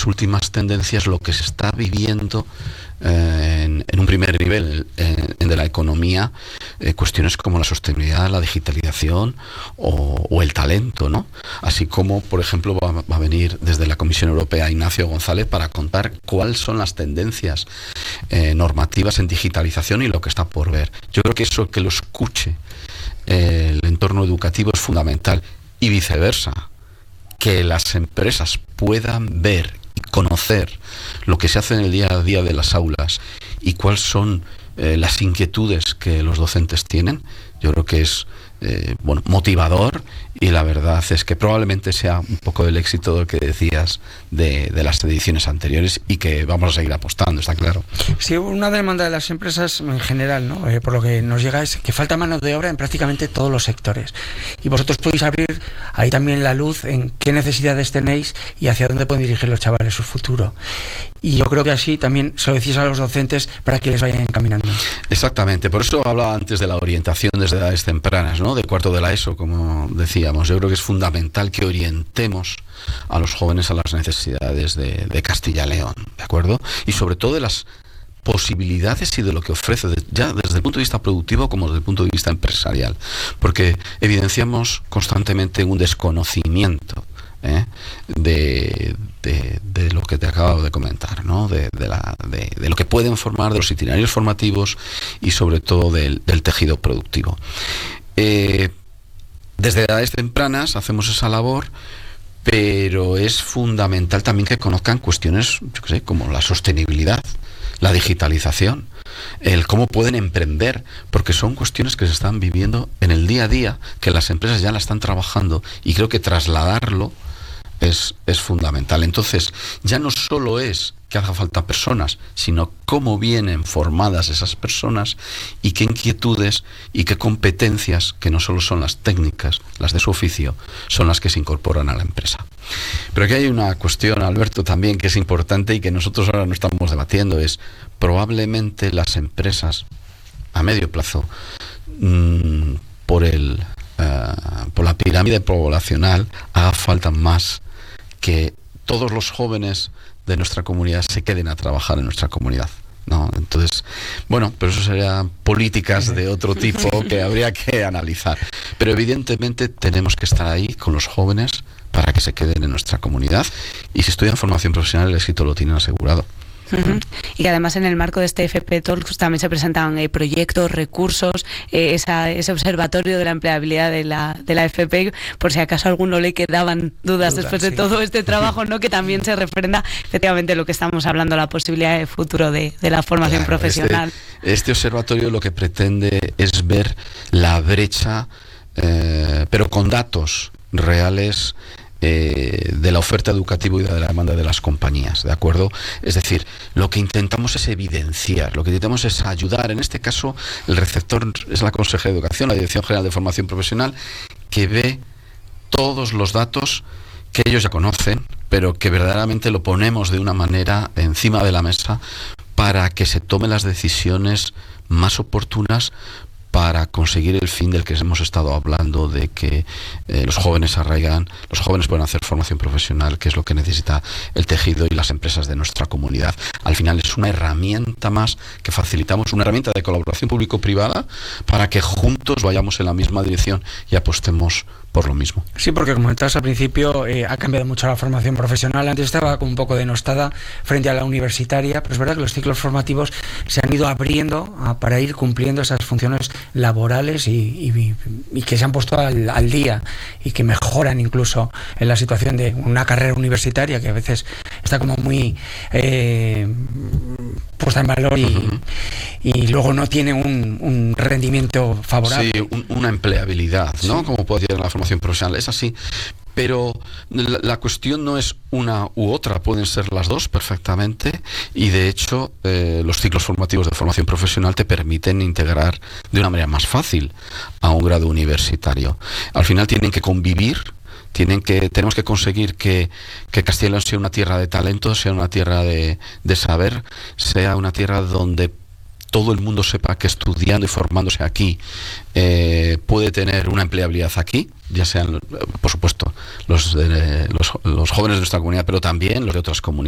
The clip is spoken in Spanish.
últimas tendencias, lo que se está viviendo en un primer nivel de la economía, cuestiones como la sostenibilidad, la digitalización o el talento, ¿no? Así como, por ejemplo, va a venir desde la Comisión Europea Ignacio González para contar cuáles son las tendencias normativas en digitalización y lo que está por ver. Yo creo que eso, que lo escuche el entorno educativo, es fundamental, y viceversa, que las empresas puedan ver y conocer lo que se hace en el día a día de las aulas y cuáles son las inquietudes que los docentes tienen. Yo creo que es motivador, y la verdad es que probablemente sea un poco del éxito del que decías de las ediciones anteriores, y que vamos a seguir apostando, está claro. Sí, una demanda de las empresas en general, ¿no? Por lo que nos llega, es que falta mano de obra en prácticamente todos los sectores, y vosotros podéis abrir ahí también la luz en qué necesidades tenéis y hacia dónde pueden dirigir los chavales su futuro. Y yo creo que así también se lo decís a los docentes para que les vayan encaminando. Exactamente, por eso hablaba antes de la orientación desde edades tempranas, ¿no? De cuarto de la ESO, como decíamos. Yo creo que es fundamental que orientemos a los jóvenes a las necesidades de Castilla y León, ¿de acuerdo? Y sobre todo de las posibilidades y de lo que ofrece, ya desde el punto de vista productivo como desde el punto de vista empresarial, porque evidenciamos constantemente un desconocimiento de lo que te acabo de comentar, ¿no? De lo que pueden formar, de los itinerarios formativos y sobre todo del tejido productivo. Desde edades tempranas hacemos esa labor, pero es fundamental también que conozcan cuestiones, yo qué sé, como la sostenibilidad, la digitalización, el cómo pueden emprender, porque son cuestiones que se están viviendo en el día a día, que las empresas ya la están trabajando, y creo que trasladarlo es fundamental. Entonces, ya no solo es que haga falta personas, sino cómo vienen formadas esas personas y qué inquietudes y qué competencias, que no solo son las técnicas, las de su oficio, son las que se incorporan a la empresa. Pero aquí hay una cuestión, Alberto, también que es importante y que nosotros ahora no estamos debatiendo, es probablemente las empresas a medio plazo, por la pirámide poblacional, haga falta más que todos los jóvenes de nuestra comunidad se queden a trabajar en nuestra comunidad, ¿no? Entonces, bueno, pero eso serían políticas de otro tipo que habría que analizar. Pero evidentemente tenemos que estar ahí con los jóvenes para que se queden en nuestra comunidad, y si estudian formación profesional el éxito lo tienen asegurado. Y que además en el marco de este FP Talks también se presentan proyectos, recursos, ese observatorio de la empleabilidad de la FP, por si acaso a alguno le quedaban dudas después de todo este trabajo, ¿no? Que también se refrenda efectivamente lo que estamos hablando, la posibilidad de futuro de la formación profesional. Este observatorio lo que pretende es ver la brecha, pero con datos reales, de la oferta educativa y de la demanda de las compañías, ¿de acuerdo? Es decir, lo que intentamos es evidenciar, lo que intentamos es ayudar. En este caso, el receptor es la Consejería de Educación, la Dirección General de Formación Profesional, que ve todos los datos que ellos ya conocen, pero que verdaderamente lo ponemos de una manera encima de la mesa para que se tomen las decisiones más oportunas para conseguir el fin del que hemos estado hablando, de que los jóvenes arraigan, los jóvenes pueden hacer formación profesional, que es lo que necesita el tejido y las empresas de nuestra comunidad. Al final es una herramienta más que facilitamos, una herramienta de colaboración público-privada para que juntos vayamos en la misma dirección y apostemos por lo mismo. Sí, porque como comentabas al principio, ha cambiado mucho la formación profesional. Antes estaba como un poco denostada frente a la universitaria, pero es verdad que los ciclos formativos se han ido abriendo para ir cumpliendo esas funciones laborales y que se han puesto al día y que mejoran incluso en la situación de una carrera universitaria que a veces está como muy puesta en valor y luego no tiene un rendimiento favorable. Sí, una empleabilidad, ¿no? Sí. Como puede tener la formación profesional, es así. Pero la cuestión no es una u otra, pueden ser las dos perfectamente, y de hecho los ciclos formativos de formación profesional te permiten integrar de una manera más fácil a un grado universitario. Al final tienen que convivir, tenemos que conseguir que Castilla y León sea una tierra de talento, sea una tierra de saber, sea una tierra donde todo el mundo sepa que estudiando y formándose aquí puede tener una empleabilidad aquí, ya sean, por supuesto, los jóvenes de nuestra comunidad, pero también los de otras comunidades.